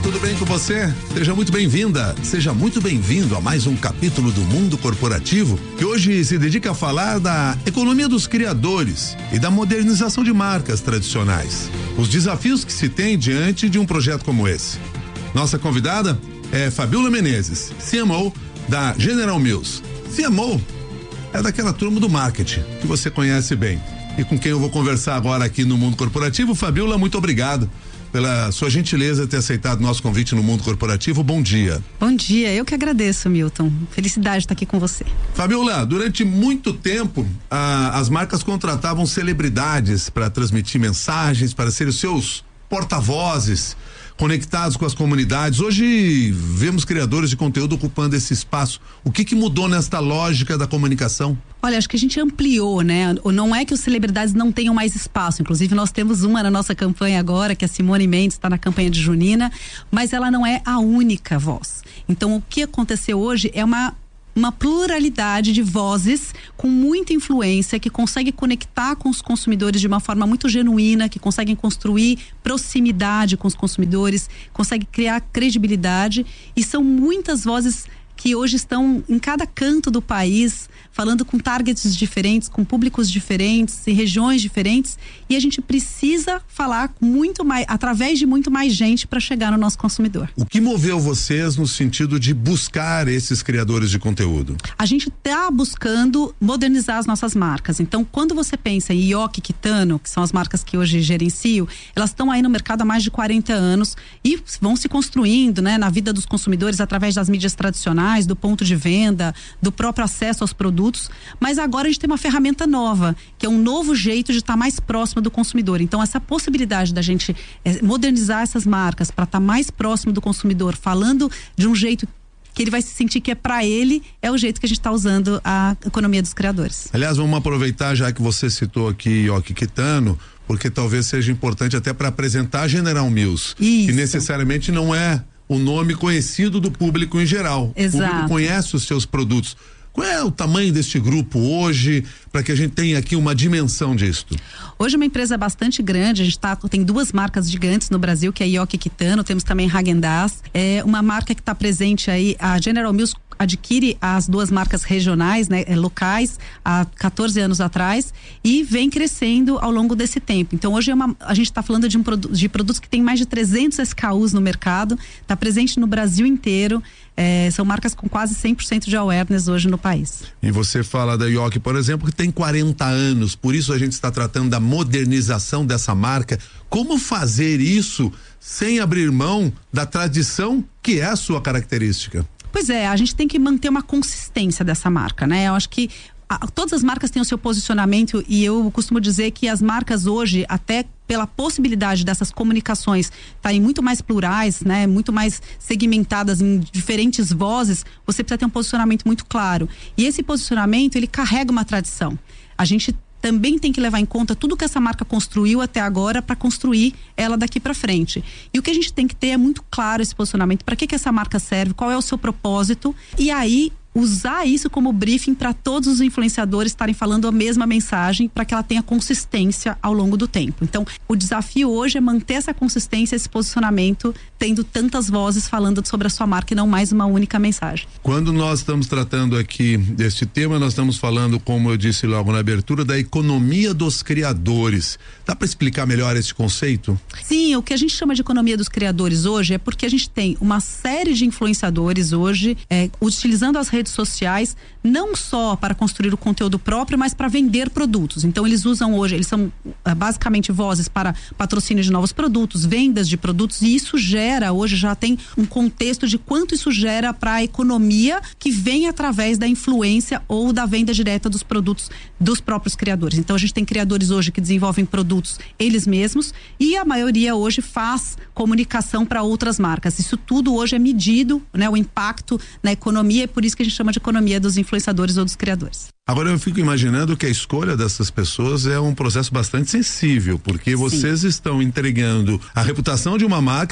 tudo bem com você? Seja muito bem-vinda, seja muito bem-vindo a mais um capítulo do Mundo Corporativo, que hoje se dedica a falar da economia dos criadores e da modernização de marcas tradicionais. Os desafios que se tem diante de um projeto como esse. Nossa convidada é Fabiola Menezes, CMO da General Mills. CMO é daquela turma do marketing que você conhece bem e com quem eu vou conversar agora aqui no Mundo Corporativo. Fabiola, muito obrigado pela sua gentileza ter aceitado nosso convite no Mundo Corporativo. Bom dia. Bom dia, eu que agradeço, Milton. Felicidade de estar aqui com você. Fabiola, durante muito tempo as marcas contratavam celebridades para transmitir mensagens, para serem os seus porta-vozes, conectados com as comunidades. Hoje vemos criadores de conteúdo ocupando esse espaço. O que mudou nesta lógica da comunicação? Olha, acho que a gente ampliou, né? Não é que os celebridades não tenham mais espaço. Inclusive, nós temos uma na nossa campanha agora, que é a Simone Mendes, está na campanha de Junina, mas ela não é a única voz. Então, o que aconteceu hoje é uma pluralidade de vozes com muita influência, que consegue conectar com os consumidores de uma forma muito genuína, que conseguem construir proximidade com os consumidores, consegue criar credibilidade, e são muitas vozes que hoje estão em cada canto do país, falando com targets diferentes, com públicos diferentes, em regiões diferentes, e a gente precisa falar muito mais, através de muito mais gente, para chegar no nosso consumidor. O que moveu vocês no sentido de buscar esses criadores de conteúdo? A gente está buscando modernizar as nossas marcas. Então, quando você pensa em Yoki e Kitano, que são as marcas que hoje gerencio, elas estão aí no mercado há mais de 40 anos e vão se construindo, né, na vida dos consumidores através das mídias tradicionais, do ponto de venda, do próprio acesso aos produtos, mas agora a gente tem uma ferramenta nova, que é um novo jeito de estar mais próximo do consumidor. Então, essa possibilidade da gente modernizar essas marcas para estar mais próximo do consumidor, falando de um jeito que ele vai se sentir que é para ele, é o jeito que a gente está usando a economia dos criadores. Aliás, vamos aproveitar, já que você citou aqui Yoki e Kitano, porque talvez seja importante até para apresentar a General Mills, isso, que necessariamente não é o nome conhecido do público em geral. Exato. O público conhece os seus produtos. Qual é o tamanho deste grupo hoje, para que a gente tenha aqui uma dimensão disto? Hoje é uma empresa bastante grande, a gente tem duas marcas gigantes no Brasil, que é Yoki e Kitano, temos também Häagen-Dazs, é uma marca que está presente aí, a General Mills adquire as duas marcas regionais, né, locais, há 14 anos atrás, e vem crescendo ao longo desse tempo. Então, hoje a gente está falando de produtos que tem mais de 300 SKUs no mercado, está presente no Brasil inteiro, são marcas com quase 100% de awareness hoje no país. E você fala da Yoki, por exemplo, que tem 40 anos, por isso a gente está tratando da modernização dessa marca. Como fazer isso sem abrir mão da tradição que é a sua característica? Pois é, a gente tem que manter uma consistência dessa marca, né? Eu acho que todas as marcas têm o seu posicionamento, e eu costumo dizer que as marcas hoje, até pela possibilidade dessas comunicações estarem muito mais plurais, né, muito mais segmentadas em diferentes vozes, você precisa ter um posicionamento muito claro. E esse posicionamento, ele carrega uma tradição. A gente também tem que levar em conta tudo que essa marca construiu até agora para construir ela daqui para frente. E o que a gente tem que ter é muito claro esse posicionamento, para que essa marca serve, qual é o seu propósito, e aí usar isso como briefing para todos os influenciadores estarem falando a mesma mensagem, para que ela tenha consistência ao longo do tempo. Então, o desafio hoje é manter essa consistência, esse posicionamento, tendo tantas vozes falando sobre a sua marca e não mais uma única mensagem. Quando nós estamos tratando aqui deste tema, nós estamos falando, como eu disse logo na abertura, da economia dos criadores. Dá para explicar melhor esse conceito? Sim, o que a gente chama de economia dos criadores hoje é porque a gente tem uma série de influenciadores hoje utilizando as redes sociais, não só para construir o conteúdo próprio, mas para vender produtos. Então, eles são basicamente vozes para patrocínio de novos produtos, vendas de produtos, e isso hoje já tem um contexto de quanto isso gera para a economia que vem através da influência ou da venda direta dos produtos dos próprios criadores. Então, a gente tem criadores hoje que desenvolvem produtos eles mesmos, e a maioria hoje faz comunicação para outras marcas. Isso tudo hoje é medido, né, o impacto na economia, é por isso que a gente chama de economia dos influenciadores ou dos criadores. Agora eu fico imaginando que a escolha dessas pessoas é um processo bastante sensível, porque vocês estão entregando a reputação de uma marca para uma pessoa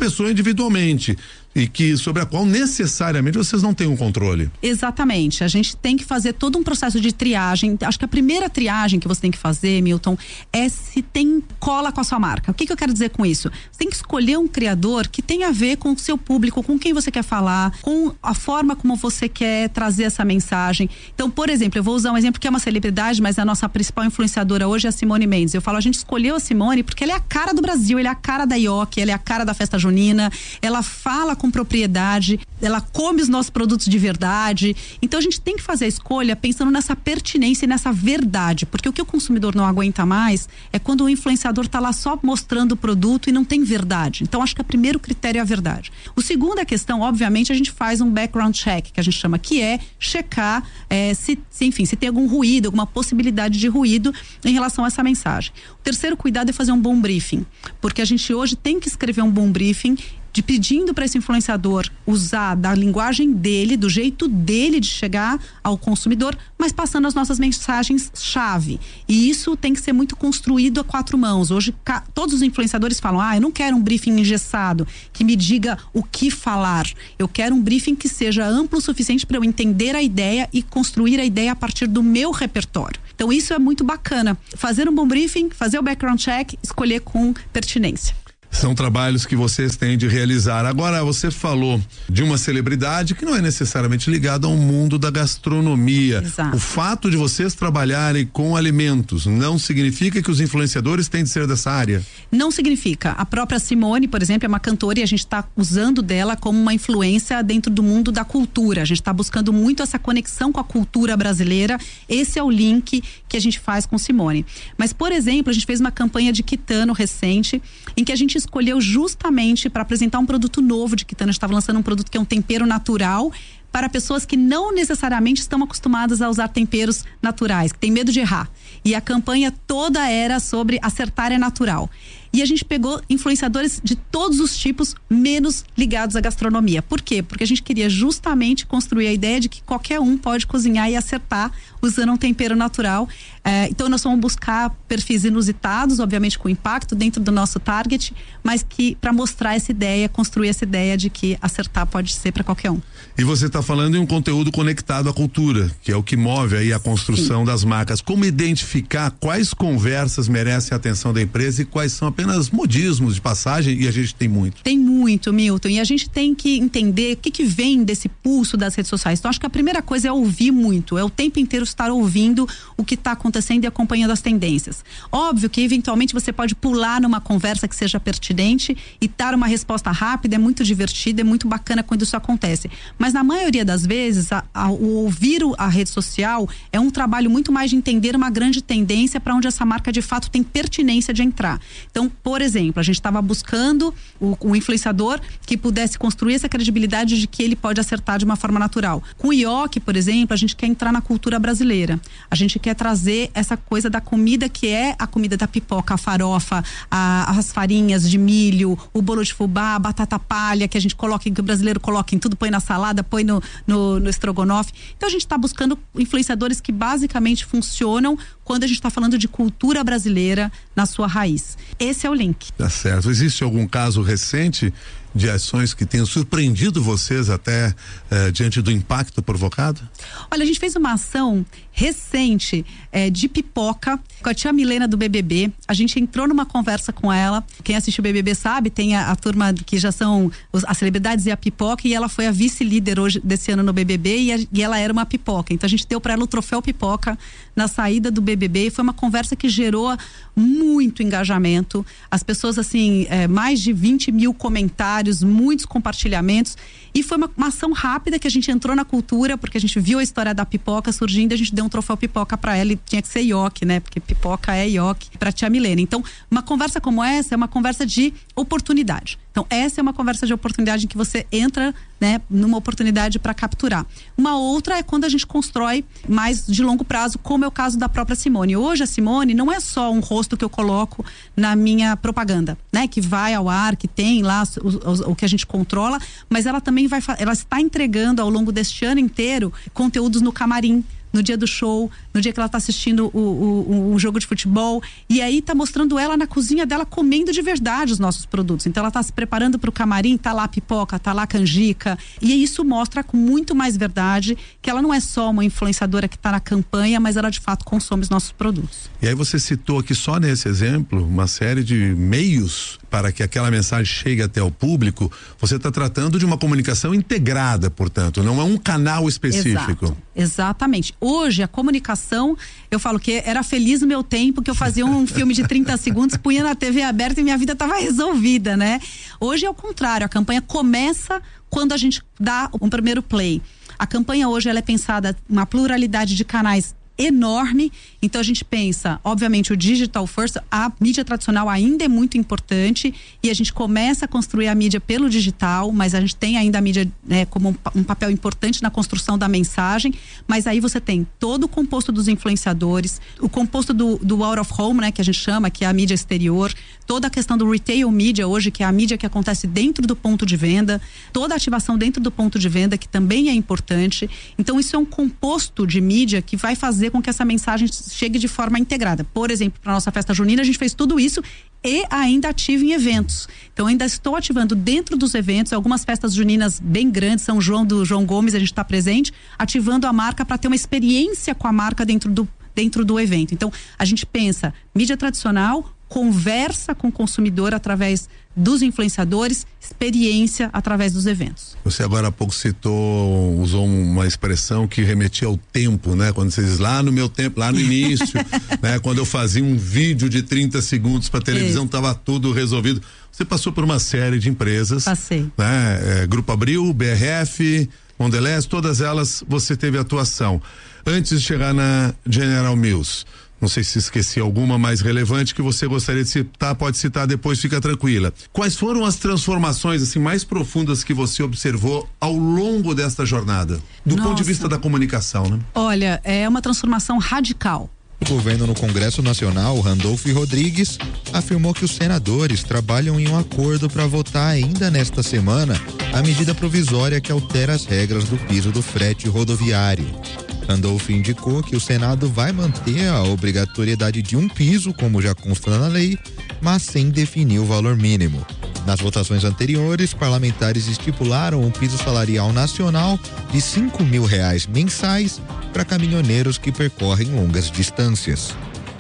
pessoa individualmente e sobre a qual necessariamente vocês não têm um controle. Exatamente, a gente tem que fazer todo um processo de triagem. Acho que a primeira triagem que você tem que fazer, Milton, é se tem cola com a sua marca. O que eu quero dizer com isso? Você tem que escolher um criador que tenha a ver com o seu público, com quem você quer falar, com a forma como você quer trazer essa mensagem. Então, por exemplo, eu vou usar um exemplo que é uma celebridade, mas a nossa principal influenciadora hoje é a Simone Mendes. Eu falo, a gente escolheu a Simone porque ela é a cara do Brasil, ela é a cara da IOC, ela é a cara da festa junina, ela fala com propriedade, ela come os nossos produtos de verdade. Então a gente tem que fazer a escolha pensando nessa pertinência e nessa verdade, porque o que o consumidor não aguenta mais é quando o influenciador está lá só mostrando o produto e não tem verdade. Então acho que o primeiro critério é a verdade. O segundo é a questão, obviamente, a gente faz um background check, que a gente chama, que é checar se tem algum ruído, alguma possibilidade de ruído em relação a essa mensagem. O terceiro cuidado é fazer um bom briefing, porque a gente hoje tem que escrever um bom briefing pedindo para esse influenciador usar da linguagem dele, do jeito dele de chegar ao consumidor, mas passando as nossas mensagens-chave. E isso tem que ser muito construído a quatro mãos. Hoje, todos os influenciadores falam, eu não quero um briefing engessado, que me diga o que falar. Eu quero um briefing que seja amplo o suficiente para eu entender a ideia e construir a ideia a partir do meu repertório. Então, isso é muito bacana. Fazer um bom briefing, fazer o background check, escolher com pertinência. São trabalhos que vocês têm de realizar. Agora, você falou de uma celebridade que não é necessariamente ligada ao mundo da gastronomia. Exato. O fato de vocês trabalharem com alimentos não significa que os influenciadores têm de ser dessa área? Não significa. A própria Simone, por exemplo, é uma cantora e a gente está usando dela como uma influência dentro do mundo da cultura. A gente está buscando muito essa conexão com a cultura brasileira. Esse é o link que a gente faz com Simone. Mas, por exemplo, a gente fez uma campanha de quitano recente, em que a gente escolheu justamente para apresentar um produto novo de quitano. A gente estava lançando um produto que é um tempero natural para pessoas que não necessariamente estão acostumadas a usar temperos naturais, que tem medo de errar. E a campanha toda era sobre acertar é natural. E a gente pegou influenciadores de todos os tipos, menos ligados à gastronomia. Por quê? Porque a gente queria justamente construir a ideia de que qualquer um pode cozinhar e acertar usando um tempero natural. Então nós vamos buscar perfis inusitados, obviamente com impacto dentro do nosso target, mas que para mostrar essa ideia, construir essa ideia de que acertar pode ser para qualquer um. E você está falando em um conteúdo conectado à cultura, que é o que move aí a construção das marcas. Como identificar quais conversas merecem a atenção da empresa e quais são apenas modismos de passagem, e a gente tem muito? Tem muito, Milton, e a gente tem que entender o que vem desse pulso das redes sociais. Então acho que a primeira coisa é ouvir muito, é o tempo inteiro estar ouvindo o que está acontecendo e acompanhando as tendências. Óbvio que eventualmente você pode pular numa conversa que seja pertinente e dar uma resposta rápida, é muito divertido, é muito bacana quando isso acontece. Mas na maioria das vezes, o ouvir a rede social é um trabalho muito mais de entender uma grande tendência para onde essa marca de fato tem pertinência de entrar. Então, por exemplo, a gente estava buscando o influenciador que pudesse construir essa credibilidade de que ele pode acertar de uma forma natural. Com o IOC, por exemplo, a gente quer entrar na cultura brasileira. A gente quer trazer essa coisa da comida que é a comida da pipoca, a farofa, as farinhas de milho, o bolo de fubá, a batata palha que a gente coloca, que o brasileiro coloca em tudo, põe na salada, põe no estrogonofe. Então a gente está buscando influenciadores que basicamente funcionam quando a gente está falando de cultura brasileira na sua raiz. Esse é o link. Tá certo. Existe algum caso recente de ações que tenham surpreendido vocês até diante do impacto provocado? Olha, a gente fez uma ação recente de pipoca com a tia Milena do BBB. A gente entrou numa conversa com ela. Quem assiste o BBB sabe, tem a turma que já são as celebridades e a pipoca, e ela foi a vice-líder hoje desse ano no BBB e ela era uma pipoca. Então a gente deu para ela o troféu pipoca na saída do BBB e foi uma conversa que gerou muito engajamento. As pessoas, assim, mais de 20 mil comentários, muitos compartilhamentos, e foi uma ação rápida que a gente entrou na cultura, porque a gente viu a história da pipoca surgindo, a gente deu um troféu pipoca para ela, e tinha que ser IOC, né? Porque pipoca é IOC para tia Milena. Então, uma conversa como essa é uma conversa de oportunidade. Então, essa é uma conversa de oportunidade em que você entra, né, numa oportunidade para capturar. Uma outra é quando a gente constrói mais de longo prazo, como é o caso da própria Simone. Hoje a Simone não é só um rosto que eu coloco na minha propaganda, né, que vai ao ar, que tem lá o que a gente controla, mas ela também ela está entregando ao longo deste ano inteiro conteúdos no camarim, no dia do show, no dia que ela tá assistindo o jogo de futebol, e aí tá mostrando ela na cozinha dela comendo de verdade os nossos produtos. Então ela tá se preparando pro camarim, tá lá a pipoca, tá lá a canjica, e isso mostra com muito mais verdade que ela não é só uma influenciadora que tá na campanha, mas ela de fato consome os nossos produtos. E aí você citou aqui só nesse exemplo uma série de meios para que aquela mensagem chegue até o público. Você está tratando de uma comunicação integrada, portanto, não é um canal específico. Exato, exatamente. Hoje a comunicação, eu falo que era feliz o meu tempo, que eu fazia um filme de 30 segundos, punha na TV aberta e minha vida estava resolvida, né? Hoje é o contrário, a campanha começa quando a gente dá um primeiro play. A campanha hoje ela é pensada uma pluralidade de canais enorme, então a gente pensa, obviamente, o digital first, a mídia tradicional ainda é muito importante e a gente começa a construir a mídia pelo digital, mas a gente tem ainda a mídia, né, como um papel importante na construção da mensagem, mas aí você tem todo o composto dos influenciadores, o composto do out of home, né, que a gente chama, que é a mídia exterior, toda a questão do retail media hoje, que é a mídia que acontece dentro do ponto de venda, toda a ativação dentro do ponto de venda, que também é importante. Então isso é um composto de mídia que vai fazer com que essa mensagem chegue de forma integrada. Por exemplo, para nossa festa junina, a gente fez tudo isso e ainda ativa em eventos. Então ainda estou ativando dentro dos eventos, algumas festas juninas bem grandes, São João do João Gomes, a gente está presente, ativando a marca para ter uma experiência com a marca dentro do evento. Então a gente pensa mídia tradicional, conversa com o consumidor através dos influenciadores, experiência através dos eventos. Você agora há pouco usou uma expressão que remetia ao tempo, né? Quando você diz lá no meu tempo, lá no início, né? Quando eu fazia um vídeo de 30 segundos para televisão, estava tudo resolvido. Você passou por uma série de empresas. Passei. Né? Grupo Abril, BRF, Mondelez, todas elas você teve atuação. Antes de chegar na General Mills, não sei se esqueci alguma mais relevante que você gostaria de citar, pode citar depois, fica tranquila. Quais foram as transformações assim mais profundas que você observou ao longo desta jornada? Do ponto de vista da comunicação, né? Olha, é uma transformação radical. O governo no Congresso Nacional, Randolph Rodrigues, afirmou que os senadores trabalham em um acordo para votar ainda nesta semana a medida provisória que altera as regras do piso do frete rodoviário. Randolph indicou que o Senado vai manter a obrigatoriedade de um piso, como já consta na lei, mas sem definir o valor mínimo. Nas votações anteriores, parlamentares estipularam um piso salarial nacional de R$5.000 mensais para caminhoneiros que percorrem longas distâncias.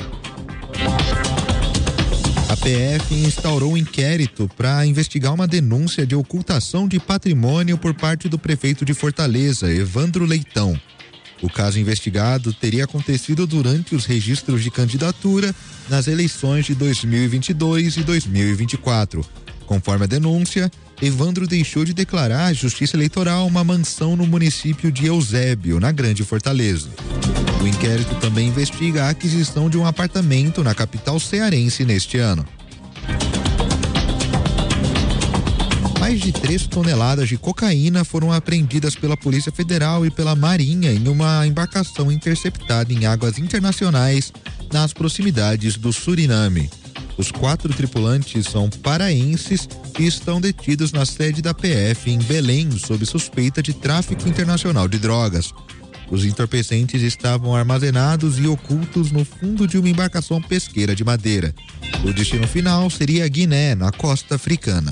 A PF instaurou um inquérito para investigar uma denúncia de ocultação de patrimônio por parte do prefeito de Fortaleza, Evandro Leitão. O caso investigado teria acontecido durante os registros de candidatura nas eleições de 2022 e 2024. Conforme a denúncia, Evandro deixou de declarar à Justiça Eleitoral uma mansão no município de Eusébio, na Grande Fortaleza. O inquérito também investiga a aquisição de um apartamento na capital cearense neste ano. Mais de 3 toneladas de cocaína foram apreendidas pela Polícia Federal e pela Marinha em uma embarcação interceptada em águas internacionais nas proximidades do Suriname. Os 4 tripulantes são paraenses e estão detidos na sede da PF em Belém sob suspeita de tráfico internacional de drogas. Os entorpecentes estavam armazenados e ocultos no fundo de uma embarcação pesqueira de madeira. O destino final seria a Guiné, na costa africana.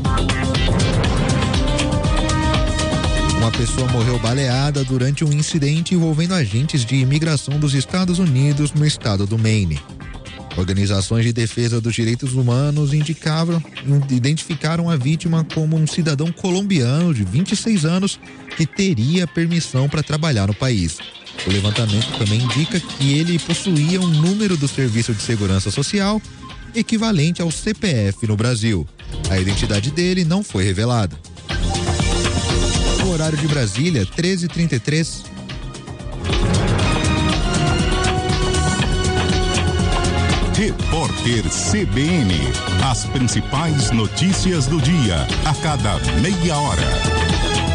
Uma pessoa morreu baleada durante um incidente envolvendo agentes de imigração dos Estados Unidos no estado do Maine. Organizações de defesa dos direitos humanos identificaram a vítima como um cidadão colombiano de 26 anos que teria permissão para trabalhar no país. O levantamento também indica que ele possuía um número do Serviço de Segurança Social equivalente ao CPF no Brasil. A identidade dele não foi revelada. O horário de Brasília, 13h33. Repórter CBN. As principais notícias do dia, a cada meia hora.